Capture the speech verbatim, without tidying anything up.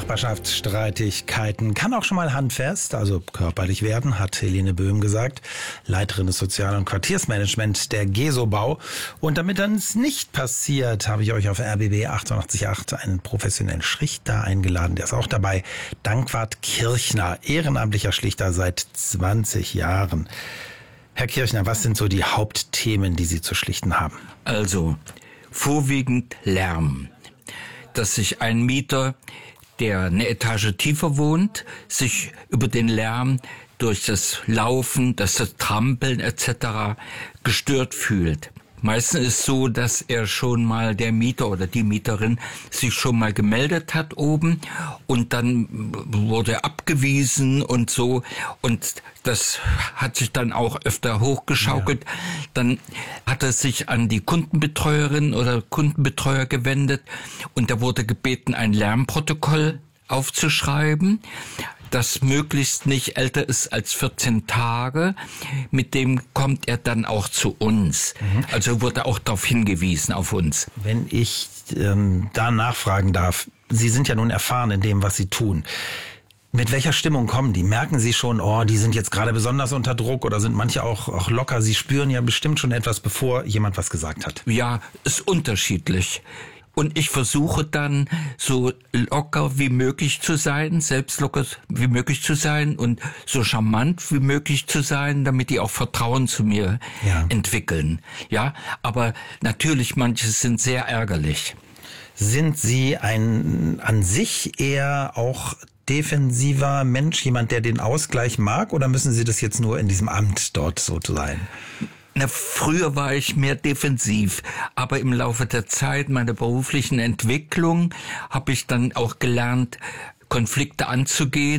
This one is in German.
Nachbarschaftsstreitigkeiten kann auch schon mal handfest, also körperlich werden, hat Helene Böhm gesagt, Leiterin des Sozial- und Quartiersmanagement der GESOBau. Und damit dann es nicht passiert, habe ich euch auf R B B achtundachtzig Komma acht einen professionellen Schlichter eingeladen. Der ist auch dabei. Dankwart Kirchner, ehrenamtlicher Schlichter seit zwanzig Jahren. Herr Kirchner, was sind so die Hauptthemen, die Sie zu schlichten haben? Also, vorwiegend Lärm. Dass sich ein Mieter, der eine Etage tiefer wohnt, sich über den Lärm durch das Laufen, das Trampeln et cetera gestört fühlt. Meistens ist es so, dass er schon mal, der Mieter oder die Mieterin, sich schon mal gemeldet hat oben und dann wurde abgewiesen und so. Und das hat sich dann auch öfter hochgeschaukelt. Ja. Dann hat er sich an die Kundenbetreuerin oder Kundenbetreuer gewendet und da wurde gebeten, ein Lärmprotokoll aufzuschreiben, das möglichst nicht älter ist als vierzehn Tage. Mit dem kommt er dann auch zu uns. Mhm. Also wurde auch darauf hingewiesen, auf uns. Wenn ich ähm, da nachfragen darf, Sie sind ja nun erfahren in dem, was Sie tun. Mit welcher Stimmung kommen die? Merken Sie schon, oh, die sind jetzt gerade besonders unter Druck oder sind manche auch, auch locker? Sie spüren ja bestimmt schon etwas, bevor jemand was gesagt hat. Ja, ist unterschiedlich. Und ich versuche dann so locker wie möglich zu sein, selbst locker wie möglich zu sein und so charmant wie möglich zu sein, damit die auch Vertrauen zu mir ja. entwickeln. Ja, aber natürlich manche sind sehr ärgerlich. Sind Sie ein an sich eher auch defensiver Mensch, jemand, der den Ausgleich mag, oder müssen Sie das jetzt nur in diesem Amt dort so sein? Na, früher war ich mehr defensiv, aber im Laufe der Zeit meiner beruflichen Entwicklung habe ich dann auch gelernt, Konflikte anzugehen.